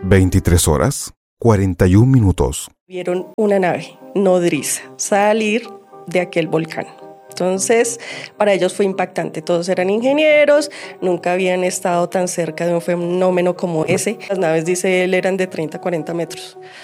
23 horas, 41 minutos. Vieron una nave nodriza salir de aquel volcán. Entonces, para ellos fue impactante. Todos eran ingenieros, nunca habían estado tan cerca de un fenómeno como ese. Las naves, dice él, eran de 30 a 40 metros.